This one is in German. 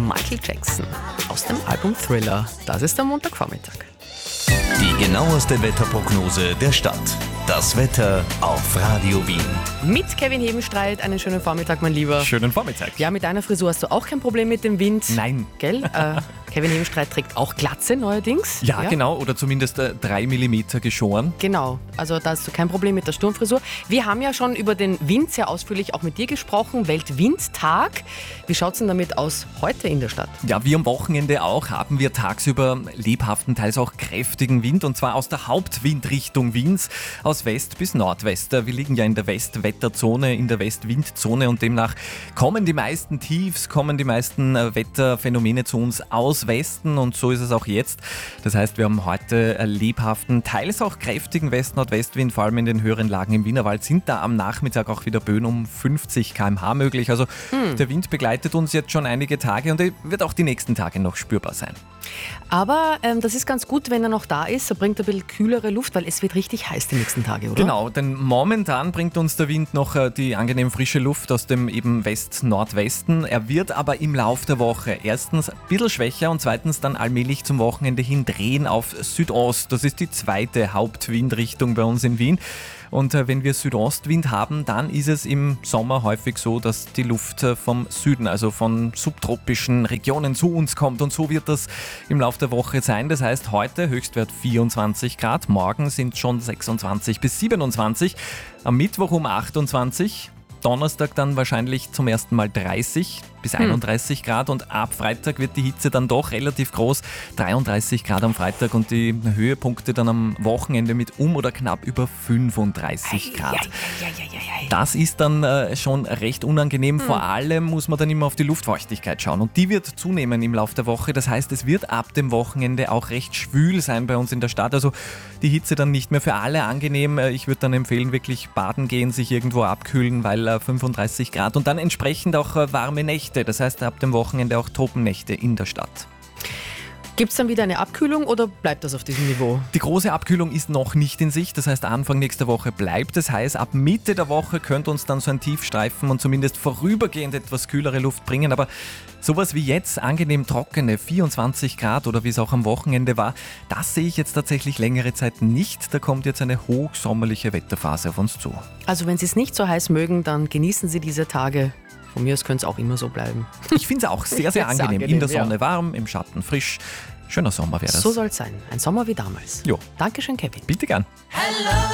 Michael Jackson aus dem Album Thriller. Das ist der Montagvormittag. Die genaueste Wetterprognose der Stadt. Das Wetter auf Radio Wien. Mit Kevin Hebenstreit, einen schönen Vormittag, mein Lieber. Schönen Vormittag. Ja, mit deiner Frisur hast du auch kein Problem mit dem Wind. Nein. Gell? Kevin Hebenstreit trägt auch Glatze neuerdings. Ja, genau. Oder zumindest 3 mm geschoren. Genau, also da hast du kein Problem mit der Sturmfrisur. Wir haben ja schon über den Wind sehr ausführlich auch mit dir gesprochen. Weltwindtag. Wie schaut es denn damit aus heute in der Stadt? Ja, wie am Wochenende auch haben wir tagsüber lebhaften, teils auch kräftigen Wind. Und zwar aus der Hauptwindrichtung Wiens, aus West bis Nordwest. Wir liegen ja in der Westwetterzone, in der Westwindzone und demnach kommen die meisten Tiefs, kommen die meisten Wetterphänomene zu uns aus Westen und so ist es auch jetzt. Das heißt, wir haben heute lebhaften, teils auch kräftigen West-Nordwestwind, vor allem in den höheren Lagen im Wienerwald sind da am Nachmittag auch wieder Böen um 50 km/h möglich. Also der Wind begleitet uns jetzt schon einige Tage und er wird auch die nächsten Tage noch spürbar sein. Aber das ist ganz gut, wenn er noch da ist. Er bringt ein bisschen kühlere Luft, weil es wird richtig heiß die nächsten Tage, oder? Genau, denn momentan bringt uns der Wind noch die angenehm frische Luft aus dem eben West-Nordwesten. Er wird aber im Lauf der Woche erstens ein bisschen schwächer und zweitens dann allmählich zum Wochenende hin drehen auf Südost. Das ist die zweite Hauptwindrichtung bei uns in Wien. Und wenn wir Südostwind haben, dann ist es im Sommer häufig so, dass die Luft vom Süden, also von subtropischen Regionen zu uns kommt. Und so wird das im Laufe der Woche sein. Das heißt, heute Höchstwert 24 Grad, morgen sind schon 26 bis 27, am Mittwoch um 28, Donnerstag dann wahrscheinlich zum ersten Mal 30 bis 31 Grad und ab Freitag wird die Hitze dann doch relativ groß, 33 Grad am Freitag und die Höhepunkte dann am Wochenende mit oder knapp über 35 Grad. Das ist dann schon recht unangenehm, vor allem muss man dann immer auf die Luftfeuchtigkeit schauen und die wird zunehmen im Laufe der Woche, das heißt, es wird ab dem Wochenende auch recht schwül sein bei uns in der Stadt, also die Hitze dann nicht mehr für alle angenehm, ich würde dann empfehlen, wirklich baden gehen, sich irgendwo abkühlen, weil 35 Grad und dann entsprechend auch warme Nächte. Das heißt, ab dem Wochenende auch Tropennächte in der Stadt. Gibt es dann wieder eine Abkühlung oder bleibt das auf diesem Niveau? Die große Abkühlung ist noch nicht in Sicht. Das heißt, Anfang nächster Woche bleibt es heiß. Ab Mitte der Woche könnte uns dann so ein Tiefstreifen und zumindest vorübergehend etwas kühlere Luft bringen. Aber sowas wie jetzt, angenehm trockene 24 Grad oder wie es auch am Wochenende war, das sehe ich jetzt tatsächlich längere Zeit nicht. Da kommt jetzt eine hochsommerliche Wetterphase auf uns zu. Also wenn Sie es nicht so heiß mögen, dann genießen Sie diese Tage. Von mir aus könnte es auch immer so bleiben. Ich finde es auch sehr, sehr angenehm. In der Sonne warm, im Schatten frisch. Schöner Sommer wäre das. So soll es sein. Ein Sommer wie damals. Jo. Dankeschön, Kevin. Bitte gern. Hello.